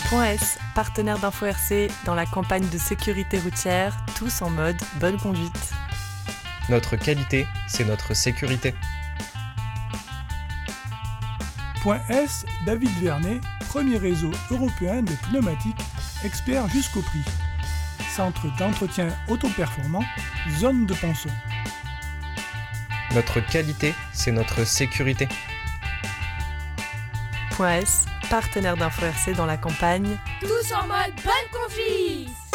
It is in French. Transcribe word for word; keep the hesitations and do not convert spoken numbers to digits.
Point S, partenaire d'Info R C dans la campagne de sécurité routière, tous en mode bonne conduite. Notre qualité, c'est notre sécurité. Point S, David Vernet, premier réseau européen de pneumatiques, expert jusqu'au prix. Centre d'entretien auto-performant, zone de Ponceau. Notre qualité, c'est notre sécurité. Point S, partenaire d'Info R C dans la campagne tous en mode bonne conduite.